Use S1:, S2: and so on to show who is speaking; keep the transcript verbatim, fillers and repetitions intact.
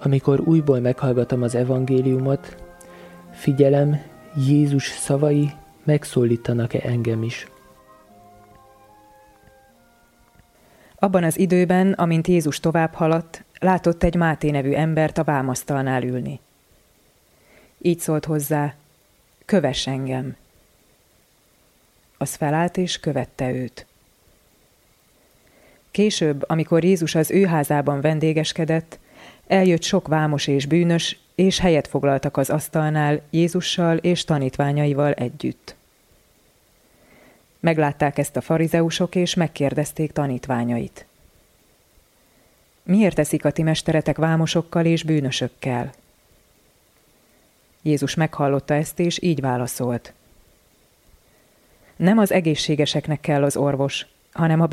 S1: Amikor újból meghallgatom az evangéliumot, figyelem, Jézus szavai megszólítanak-e engem is.
S2: Abban az időben, amint Jézus tovább haladt, látott egy Máté nevű embert a vámasztalnál ülni. Így szólt hozzá: kövess engem. Az felállt és követte őt. Később, amikor Jézus az ő házában vendégeskedett, eljött sok vámos és bűnös, és helyet foglaltak az asztalnál Jézussal és tanítványaival együtt. Meglátták ezt a farizeusok, és megkérdezték tanítványait: miért eszik a ti mesteretek vámosokkal és bűnösökkel? Jézus meghallotta ezt, és így válaszolt: nem az egészségeseknek kell az orvos, hanem a